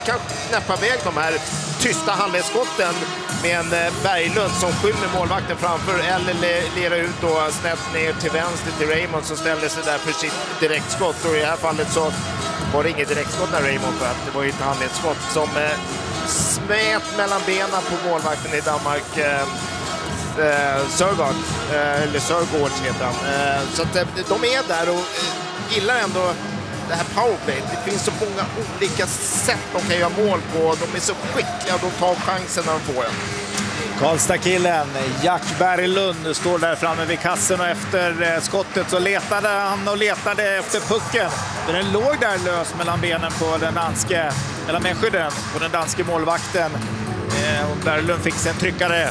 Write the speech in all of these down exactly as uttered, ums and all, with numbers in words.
kan knäppa iväg de här tysta handledsskotten med en Berglund som skymmer målvakten framför eller leder ut då snett ner till vänster till Raymond som ställde sig där för sitt direktskott. Och i det här fallet så var det inget direktskott när Raymond för att det var ju ett handledsskott som eh, smet mellan benen på målvakten i Danmark. Eh, eh, Sörgård, eh, eller Sörgård heter han. Eh, så att eh, de är där och eh, gillar ändå det här powerplay. Det finns så många olika sätt de kan göra mål på. De är så skickliga och de tar chansen när de får den. Karlstad-killen Jack Berglund står där framme vid kassen och efter skottet så letade han och letade efter pucken. Den låg där lös mellan benen på den danske, eller med skydden på den danske målvakten. Och Berglund fick sig en tryckare.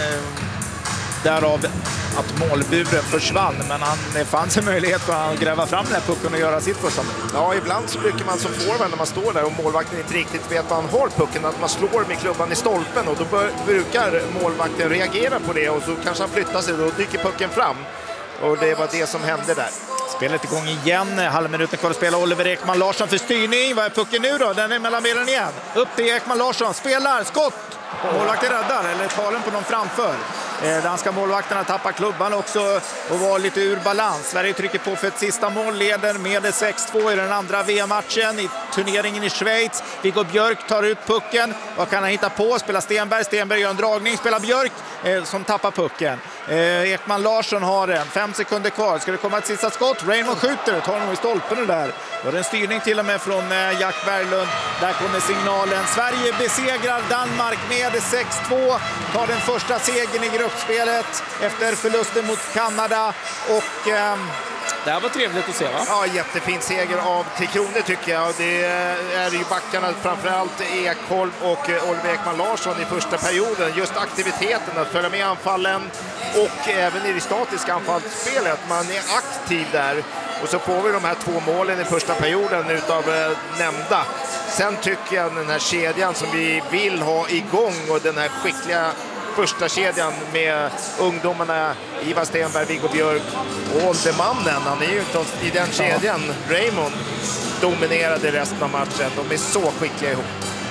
Därav att målburen försvann, men han, det fanns en möjlighet för att gräva fram den här pucken och göra sitt första mål. Ja, ibland så brukar man som forward när man står där och målvakten inte riktigt vet vad han har pucken, att man slår med klubban i stolpen och då bör, brukar målvakten reagera på det och så kanske han flyttar sig och då dyker pucken fram. Och det var det som hände där. Spelet igång igen, halvminuten kvar att spela. Oliver Ekman Larsson för styrning. Vad är pucken nu då? Den är mellan benen igen. Upp till Ekman Larsson, spelar, skott! Målvakten räddar, eller tar den på någon framför. Eh, danska målvakterna tappar klubban också och var lite ur balans. Sverige trycker på för ett sista mål, leder med sex två i den andra V M-matchen i turneringen i Schweiz. Viggo Björk tar ut pucken. Vad kan han hitta på? Spelar Stenberg. Stenberg gör en dragning. Spelar Björk eh, som tappar pucken. Eh, Ekman Larsson har den. Fem sekunder kvar. Ska det komma ett sista skott? Raymond skjuter. Tar nog i stolpen där. Var det en styrning till och med från eh, Jack Berglund. Där kommer signalen. Sverige besegrar Danmark med sex två. Tar den första segern i gruppspelet efter förlusten mot Kanada. Och eh, det här var trevligt att se, va? Ja, jättefin seger av Tre Kronor tycker jag. Det är ju backarna, framförallt Ekholm och Oliver Ekman Larsson i första perioden. Just aktiviteten, att följa med anfallen och även i det statiska anfallsspelet. Man är aktiv där. Och så får vi de här två målen i första perioden utav eh, nämnda. Sen tycker jag den här kedjan som vi vill ha igång och den här skickliga första kedjan med ungdomarna Ivar Stenberg, Viggo Björk och åldermannen. Han är ju inte i den kedjan. Raymond dominerade resten av matchen. De är så skickliga ihop.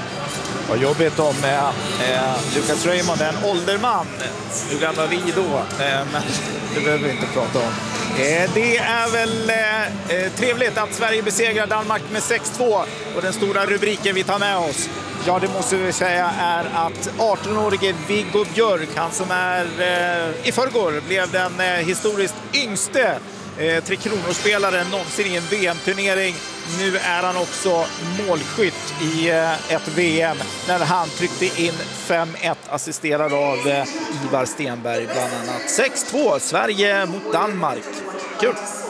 Vad jobbigt om eh, eh, Lucas Raymond är en ålderman. Hur gamla vi då? Eh, men det behöver vi inte prata om. Eh, det är väl eh, trevligt att Sverige besegrar Danmark med sex två. Och den stora rubriken vi tar med oss, ja, det måste vi säga, är att arton-årige Viggo Björk, han som är eh, i förrgår blev den eh, historiskt yngste eh, Tre Kronor-spelaren någonsin i en V M-turnering. Nu är han också målskytt i eh, ett V M när han tryckte in fem ett, assisterad av eh, Ivar Stenberg bland annat. sex två, Sverige mot Danmark. Kul!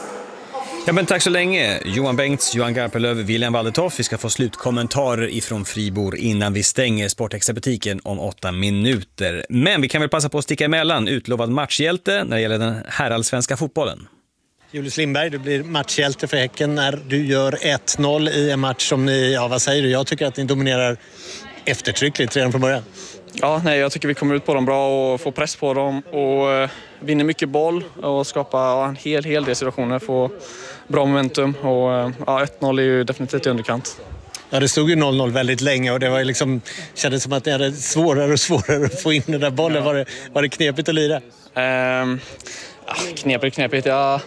Ja, men tack så länge. Johan Bengts, Johan Garpenlöv, William Waldertoff. Vi ska få slutkommentarer ifrån Fribourg innan vi stänger Sportextra-butiken om åtta minuter. Men vi kan väl passa på att sticka emellan. Utlovad matchhjälte när det gäller den herrallsvenska fotbollen. Julius Lindberg, du blir matchhjälte för Häcken när du gör ett noll i en match som ni, ja vad säger du? Jag tycker att ni dominerar eftertryckligt redan från början. Ja, nej, jag tycker vi kommer ut på dem bra och får press på dem och eh, vinner mycket boll och skapar ja, en hel, hel del situationer, får bra momentum och eh, ja, ett noll är ju definitivt i underkant. Ja, det stod ju noll noll väldigt länge och det var ju liksom, kändes som att det hade svårare och svårare att få in den där bollen. Ja. Var, det, var det knepigt att lira? Eh, ja, knepigt, knepigt. Ja.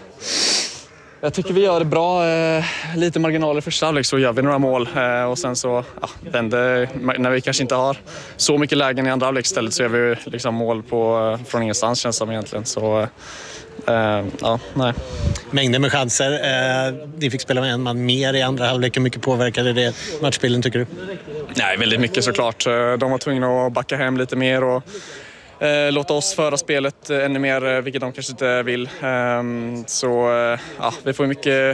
Jag tycker vi gör det bra. Eh, lite marginaler första halvlek så gör vi några mål. Eh, och sen så ja, vänder, när vi kanske inte har så mycket lägen i andra halvlek istället så gör vi liksom mål på, från ingenstans känns som egentligen. Så eh, ja, nej. Mängder med chanser. Eh, ni fick spela med en man mer i andra halvlek. Hur mycket påverkade det matchbilden tycker du? Nej, väldigt mycket såklart. De var tvungna att backa hem lite mer och Eh, låta oss föra spelet eh, ännu mer, eh, vilket de kanske inte vill. Eh, så eh, ja, vi får mycket,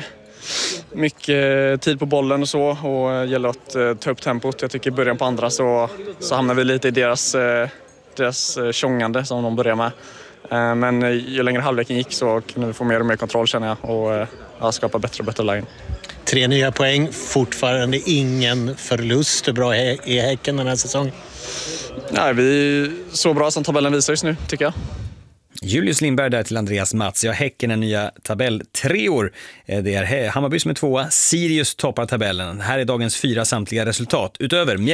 mycket tid på bollen och så och eh, gäller att eh, ta upp tempot. Jag tycker i början på andra så, så hamnar vi lite i deras, eh, deras eh, tjongande som de börjar med. Eh, men eh, ju längre halvleken gick så kunde vi få mer och mer kontroll känner jag och eh, ja, skapa bättre och bättre line. Tre nya poäng, fortfarande ingen förlust. Hur bra är Häcken den här säsongen? Nej, vi är så bra som tabellen visar just nu, tycker jag. Julius Lindberg där till Andreas Mats. Ja, Häcken är nya tabelltreor. Det är Hammarby som är tvåa. Sirius toppar tabellen. Här är dagens fyra samtliga resultat. Utöver